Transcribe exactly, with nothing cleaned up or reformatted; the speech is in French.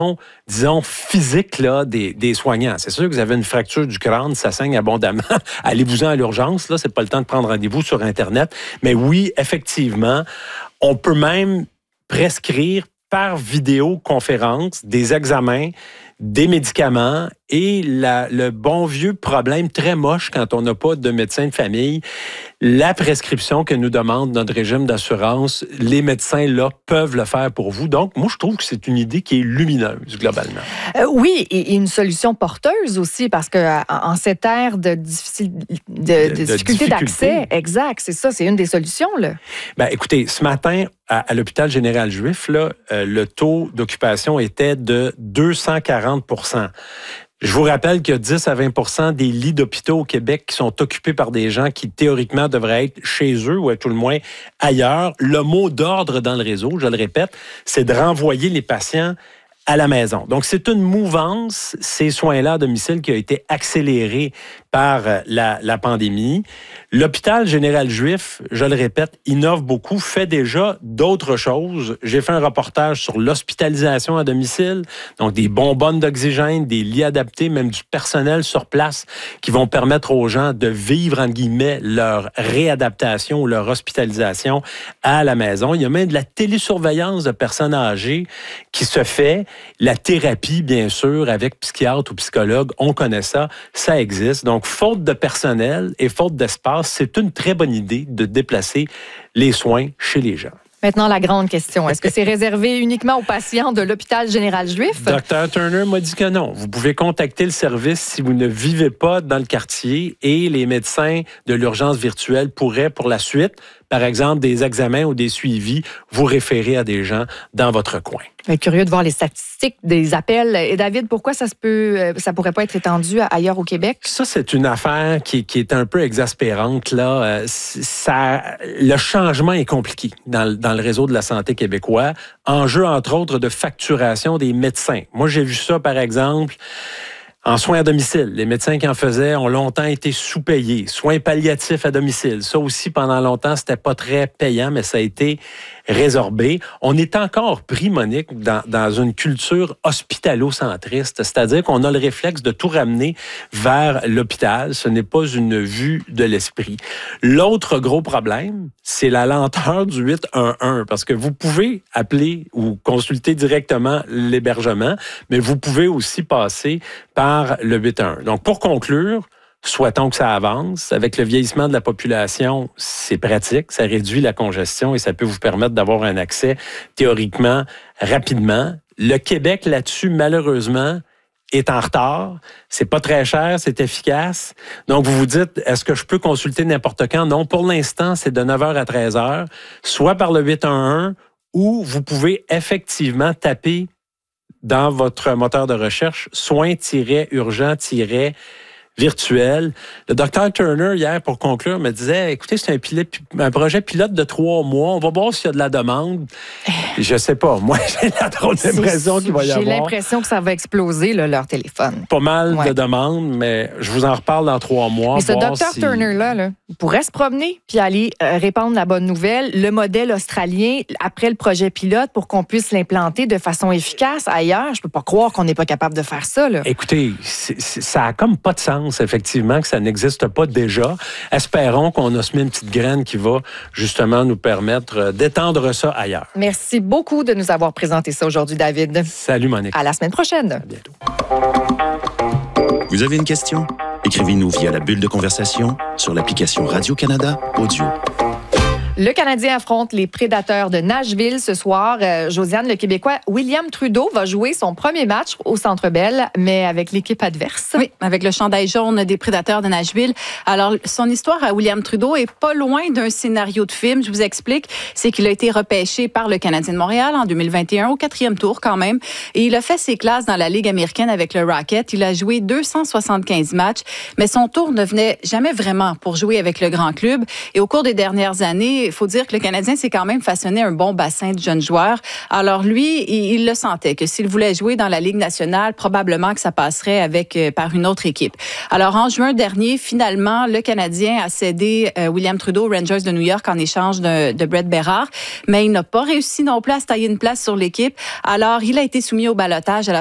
disons, physique là, des, des soignants. C'est sûr que vous avez une fracture du crâne, ça saigne abondamment. Allez-vous-en à l'urgence, là, c'est pas le temps de prendre rendez-vous sur Internet. Mais oui, effectivement, on peut même prescrire par vidéoconférence des examens, des médicaments et la, le bon vieux problème très moche quand on n'a pas de médecin de famille, la prescription que nous demande notre régime d'assurance, les médecins là peuvent le faire pour vous. Donc, moi, je trouve que c'est une idée qui est lumineuse, globalement. Euh, oui, et, et une solution porteuse aussi, parce qu'en en cette ère de, difficile, de, de, de difficulté d'accès, exact, c'est ça, c'est une des solutions, là. Ben, écoutez, ce matin, à, à l'hôpital général juif, là, euh, le taux d'occupation était de deux cent quarante pour cent. Je vous rappelle qu'il y a dix à vingt pour cent des lits d'hôpitaux au Québec qui sont occupés par des gens qui, théoriquement, devraient être chez eux ou à tout le moins ailleurs. Le mot d'ordre dans le réseau, je le répète, c'est de renvoyer les patients à la maison. Donc, c'est une mouvance, ces soins-là à domicile, qui a été accélérée par la, la pandémie. L'hôpital général juif, je le répète, innove beaucoup, fait déjà d'autres choses. J'ai fait un reportage sur l'hospitalisation à domicile, donc des bonbonnes d'oxygène, des lits adaptés, même du personnel sur place qui vont permettre aux gens de vivre, entre guillemets, leur réadaptation ou leur hospitalisation à la maison. Il y a même de la télésurveillance de personnes âgées qui se fait. La thérapie, bien sûr, avec psychiatre ou psychologue, on connaît ça, ça existe. Donc, faute de personnel et faute d'espace, c'est une très bonne idée de déplacer les soins chez les gens. Maintenant, la grande question, est-ce que c'est réservé uniquement aux patients de l'hôpital général juif? Docteur Turner m'a dit que non. Vous pouvez contacter le service si vous ne vivez pas dans le quartier et les médecins de l'urgence virtuelle pourraient, pour la suite, par exemple, des examens ou des suivis, vous référer à des gens dans votre coin. Bien, curieux de voir les statistiques des appels. Et David, pourquoi ça se peut, ça pourrait pas être étendu ailleurs au Québec? Ça, c'est une affaire qui, qui est un peu exaspérante, là. Ça, le changement est compliqué dans, dans le réseau de la santé québécois. Enjeu, entre autres, de facturation des médecins. Moi, j'ai vu ça, par exemple, en soins à domicile. Les médecins qui en faisaient ont longtemps été sous-payés. Soins palliatifs à domicile. Ça aussi, pendant longtemps, c'était pas très payant, mais ça a été résorbé. On est encore pris, Monique, dans, dans une culture hospitalo-centriste, c'est-à-dire qu'on a le réflexe de tout ramener vers l'hôpital. Ce n'est pas une vue de l'esprit. L'autre gros problème, c'est la lenteur du huit un un, parce que vous pouvez appeler ou consulter directement l'hébergement, mais vous pouvez aussi passer par le huit un un. Donc, pour conclure, souhaitons que ça avance. Avec le vieillissement de la population, c'est pratique, ça réduit la congestion et ça peut vous permettre d'avoir un accès théoriquement rapidement. Le Québec, là-dessus, malheureusement, est en retard. C'est pas très cher, c'est efficace. Donc, vous vous dites, est-ce que je peux consulter n'importe quand? Non, pour l'instant, c'est de neuf heures à treize heures, soit par le huit un un, ou vous pouvez effectivement taper dans votre moteur de recherche soins-urgents- virtuel. Le docteur Turner, hier, pour conclure, me disait, écoutez, c'est un, pilote, un projet pilote de trois mois. On va voir s'il y a de la demande. Je sais pas. Moi, j'ai la drôle d'impression qu'il va y avoir. J'ai l'impression que ça va exploser, là, leur téléphone. Pas mal ouais. de demandes, mais je vous en reparle dans trois mois. Mais ce docteur si... Turner-là, là, il pourrait se promener puis aller euh, répandre la bonne nouvelle, le modèle australien, après le projet pilote, pour qu'on puisse l'implanter de façon efficace ailleurs. Je peux pas croire qu'on n'est pas capable de faire ça, là. Écoutez, c'est, c'est, ça a comme pas de sens, effectivement, que ça n'existe pas déjà. Espérons qu'on a semé une petite graine qui va justement nous permettre d'étendre ça ailleurs. Merci beaucoup de nous avoir présenté ça aujourd'hui, David. Salut, Monique. À la semaine prochaine. À bientôt. Vous avez une question? Écrivez-nous via la bulle de conversation sur l'application Radio-Canada Audio. Le Canadien affronte les Prédateurs de Nashville ce soir. Euh, Josiane, le Québécois William Trudeau va jouer son premier match au Centre Bell, mais avec l'équipe adverse. Oui, avec le chandail jaune des Prédateurs de Nashville. Alors, son histoire à William Trudeau est pas loin d'un scénario de film. Je vous explique. C'est qu'il a été repêché par le Canadien de Montréal en deux mille vingt et un, au quatrième tour quand même. Et il a fait ses classes dans la Ligue américaine avec le Rocket. Il a joué deux cent soixante-quinze matchs, mais son tour ne venait jamais vraiment pour jouer avec le grand club. Et au cours des dernières années, il faut dire que le Canadien s'est quand même façonné un bon bassin de jeunes joueurs. Alors lui, il, il le sentait que s'il voulait jouer dans la Ligue nationale, probablement que ça passerait avec euh, par une autre équipe. Alors en juin dernier, finalement, le Canadien a cédé euh, William Trudeau aux Rangers de New York en échange de, de Brett Berard, mais il n'a pas réussi non plus à se tailler une place sur l'équipe. Alors il a été soumis au ballottage à la